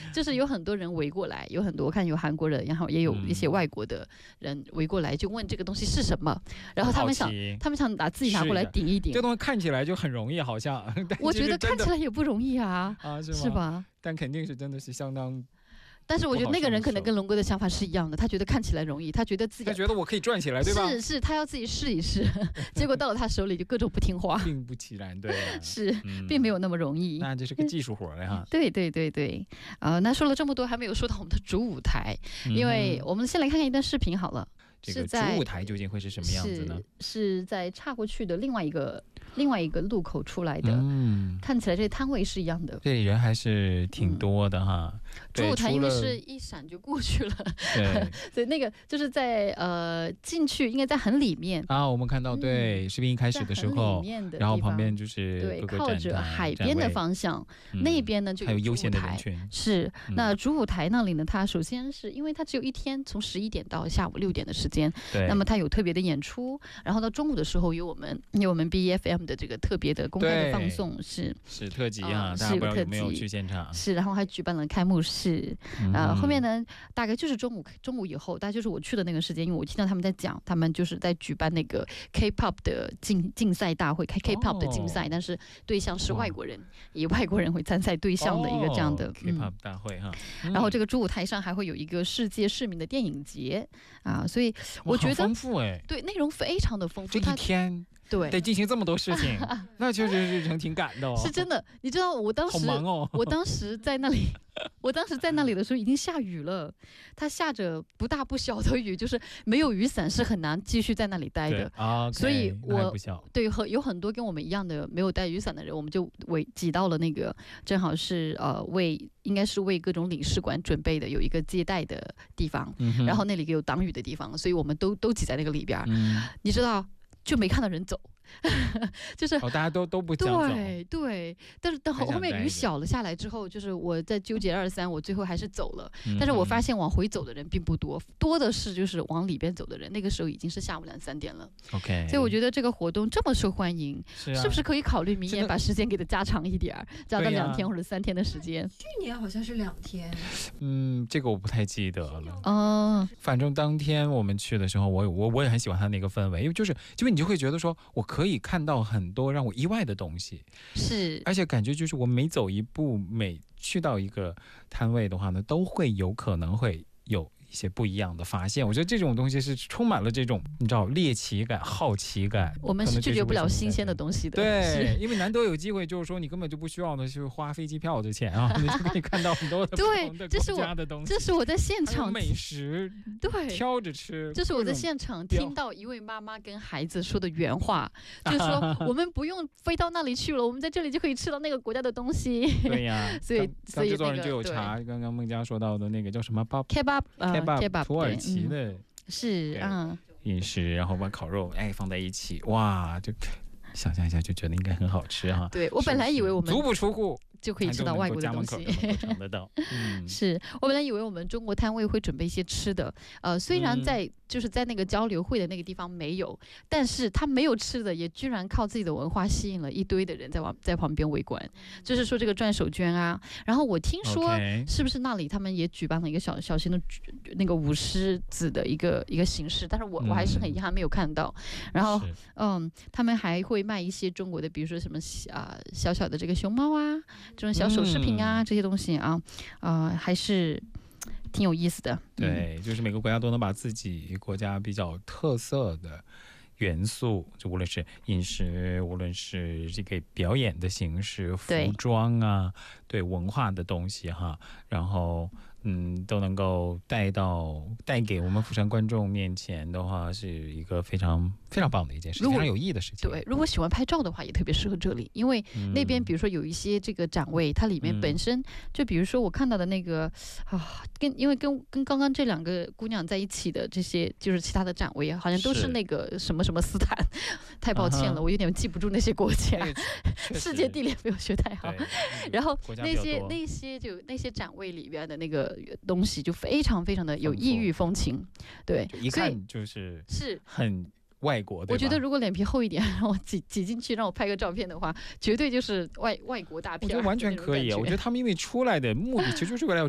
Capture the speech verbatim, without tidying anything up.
就是有很多人围过来，有很多我看有韩国人，然后也有一些外国的人围过来，就问这个东西是什么，然后他们想他们想拿自己拿过来顶一顶。 这东西看起来就很容易，好像我觉得看起来也不容易啊， 啊是, 是吧？ 但肯定是真的是相当。 但是我觉得那个人可能跟龙哥的想法是一样的，他觉得看起来容易，他觉得自己他觉得我可以赚起来，对吧？ 是是，他要自己试一试，结果到了他手里就各种不听话， 并不其然，对、啊， 是、嗯，并没有那么容易。 那这是个技术活了哈。 对对对对，啊、呃，那说了这么多，还没有说到我们的主舞台，嗯、因为我们先来看看一段视频好了。 这个主舞台究竟会是什么样子呢？ 是, 是在岔过去的另外一个另外一个路口出来的，嗯，看起来这摊位是一样的， 这里人还是挺多的哈。嗯、 主舞台因为是一闪就过去了，对，所以那个就是在呃进去应该在很里面啊。我们看到对、嗯、视频一开始的时候，然后旁边就是对靠着海边的方向，嗯、那边呢就有悠闲的人群。 是、嗯、那主舞台那里呢，它首先是因为它只有一天，从十一点到下午六点的时间。 对， 那么它有特别的演出，然后到中午的时候有我们有我们 B E F M 的这个特别的公开的放送，是是特辑啊，大家不知道有没有去现场？ 是，然后还举办了开幕式，嗯、呃，后面呢大概就是中午中午以后，大概就是我去的那个时间，因为我听到他们在讲，他们就是在举办那个 K-pop 的竞竞赛大会，开 K-pop 的竞赛，哦、但是对象是外国人，以外国人为参赛对象的一个这样的、 哦、K-pop 大会哈。 嗯、然后这个主舞台上还会有一个世界市民的电影节啊，所以。我觉得丰富哎， 对，内容非常的丰富。 这一天对得进行这么多事情，那确实是挺赶的、哦。 是真的，你知道我当时好忙哦， 我当时在那里，我当时在那里的时候已经下雨了，它下着不大不小的雨，就是没有雨伞是很难继续在那里待的啊。 所以我对和有很多跟我们一样的没有带雨伞的人，我们就围挤到了那个正好是呃为。应该是为各种领事馆准备的有一个接待的地方、嗯、然后那里有挡雨的地方，所以我们都都挤在那个里边、嗯、你知道就没看到人走就是、 哦、大家都都不想走， 对对，但是等后面雨小了下来之后，就是我在纠结二三，我最后还是走了、嗯、但是我发现往回走的人并不多，多的是就是往里边走的人，那个时候已经是下午两三点了 OK， 所以我觉得这个活动这么受欢迎， 是,、啊、是不是可以考虑明年把时间给它加长一点，加到两天或者三天的时间、啊、 去年好像是两天， 嗯，这个我不太记得了、哦、反正当天我们去的时候，我我我也很喜欢它那个氛围，因为就是因为你就会觉得说我可以看到很多让我意外的东西， 是， 而且感觉就是我每走一步，每去到一个摊位的话呢，都会有可能会有一些不一样的发现。我觉得这种东西是充满了这种你知道猎奇感、好奇感， 我们是拒绝不了新鲜的东西的。 对，因为难得有机会，就是说你根本就不需要的是花飞机票的钱啊，你就可以看到很多的不同的国家的东西。 这是我在现场美食， 对， 挑着吃。 这是我在现场听到一位妈妈跟孩子说的原话，就是说我们不用飞到那里去了，我们在这里就可以吃到那个国家的东西。 对呀， 所以所以制作人就有查刚刚孟佳说到的那个叫什么 kebab kebab 土耳其的、嗯、 是啊饮食，然后把烤肉哎放在一起，哇，就想象一下就觉得应该很好吃哈。 对，我本来以为我们足不出户就可以吃到外国的东西， 得到嗯、 是我本来以为我们中国摊位会准备一些吃的，呃，虽然在、嗯、就是在那个交流会的那个地方没有，但是他没有吃的，也居然靠自己的文化吸引了一堆的人在往在旁边围观，就是说这个转手绢啊，然后我听说是不是那里他们也举办了一个小小型的那个舞狮子的一个一个形式，但是我我还是很遗憾没有看到。然后嗯，他们还会卖一些中国的，比如说什么啊、呃、小小的这个熊猫啊。这种小首饰品啊、嗯、这些东西啊，呃，还是挺有意思的。 对、嗯，就是每个国家都能把自己国家比较特色的元素，就无论是饮食，无论是这个表演的形式、服装啊，对文化的东西哈，然后嗯，都能够带到带给我们釜山观众面前的话，是一个非常非常棒的一件事，非常有意义的事情。 对，如果喜欢拍照的话，也特别适合这里，因为那边比如说有一些这个展位，它里面本身、嗯、就比如说我看到的那个啊，跟因为跟跟刚刚这两个姑娘在一起的这些，就是其他的展位，好像都是那个什么什么斯坦，太抱歉了，我有点记不住那些国家，世界地理没有学太好。然后那些那些就那些展位里边的那个东西就非常非常的有异域风情，对， 一看就是是很外国。 我觉得如果脸皮厚一点，让我挤挤进去，让我拍个照片的话，绝对就是外外国大片。 我觉得完全可以。我觉得他们因为出来的目的其实就是为了